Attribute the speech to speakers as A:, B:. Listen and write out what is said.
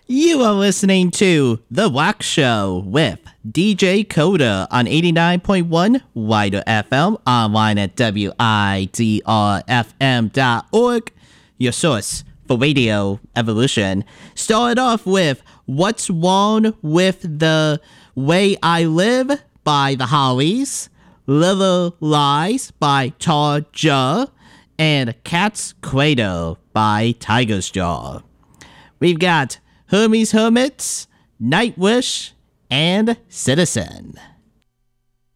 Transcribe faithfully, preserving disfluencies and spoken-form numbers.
A: You are listening to The Wax Show with D J Coda on eighty-nine point one Wider F M, online at W I D R F M dot org, your source for radio evolution. Started off with What's Wrong with the Way I Live by The Hollies, Little Lies by Tarja, and Cat's Cradle by Tiger's Jaw. We've got Hermes Hermits, Nightwish, and Citizen.